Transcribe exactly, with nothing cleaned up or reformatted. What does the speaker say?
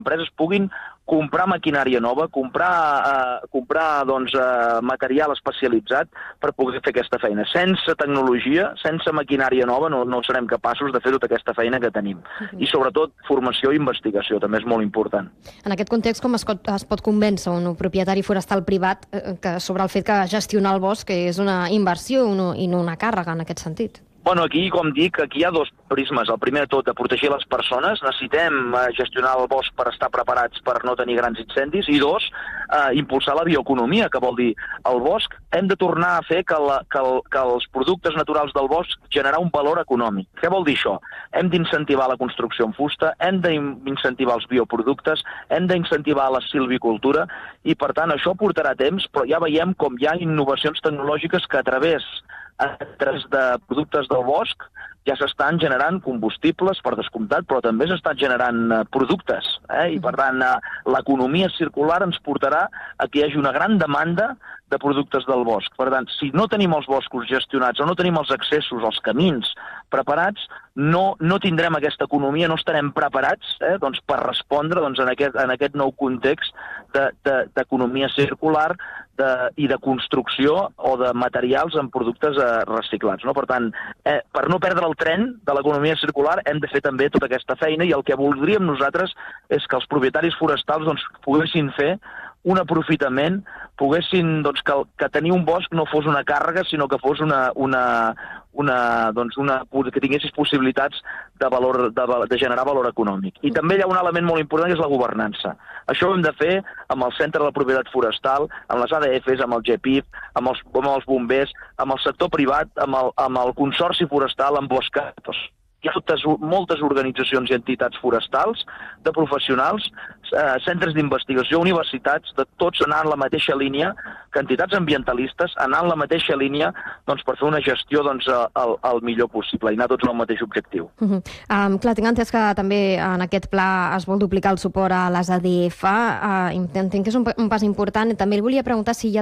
empreses puguin comprar maquinària nova, comprar, eh, comprar doncs, eh, material especialitzat per poder fer aquesta feina. Sense tecnologia, sense maquinària nova, no, no serem capaços de fer tota aquesta feina que tenim. Uh-huh. I sobretot formació i investigació, també és molt important. En aquest context, com es pot, es pot convèncer un propietari forestal privat eh, que sobre el fet que gestionar el bosc és una inversió una, i no una càrrega en aquest sentit? Bueno, aquí, com dic, aquí hi ha dos prismes. El primer de tot, de protegir les persones. Necessitem eh, gestionar el bosc per estar preparats per no tenir grans incendis. I dos, eh, impulsar la bioeconomia, que vol dir el bosc. Hem de tornar a fer que, la, que, el, que els productes naturals del bosc generar un valor econòmic. Què vol dir això? Hem d'incentivar la construcció en fusta, hem d'incentivar els bioproductes, hem d'incentivar la silvicultura i, per tant, això portarà temps, però ja veiem com hi ha innovacions tecnològiques que a través a través de productes del bosc ja s'estan generant combustibles, per descomptat, però també s'estan generant eh, productes. Eh? I, per tant, eh, l'economia circular ens portarà a que hi hagi una gran demanda de productes del bosc. Per tant, si no tenim els boscos gestionats o no tenim els accessos, els camins preparats, no, no tindrem aquesta economia, no estarem preparats eh, doncs, per respondre doncs, en, aquest, en aquest nou context d'economia de, de, circular de, i de construcció o de materials en productes eh, reciclats. No? Per tant, eh, per no perdre el tren de l'economia circular hem de fer també tota aquesta feina i el que voldríem nosaltres és que els propietaris forestals doncs, poguessin fer un aprofitament, poguessin doncs, que, que tenir un bosc no fos una càrrega, sinó que fos una, una, una, doncs una, que tinguessis possibilitats de, valor, de, de generar valor econòmic. I també hi ha un element molt important que és la governança. Això ho hem de fer amb el Centre de la Propietat Forestal, amb les A D Fs, amb el G P I F, amb els, amb els bombers, amb el sector privat, amb el, amb el Consorci Forestal, amb Boscat. Hi ha moltes, moltes organitzacions i entitats forestals, de professionals, eh, centres d'investigació, universitats, de tots anant en la mateixa línia, que entitats ambientalistes anant en la mateixa línia doncs, per fer una gestió doncs, el, el millor possible i anar tots al mateix objectiu. Uh -huh. um, clar, tinc entès que també en aquest pla es vol duplicar el suport a les A D F. Uh, entenc que és un, un pas important. També li volia preguntar si hi ha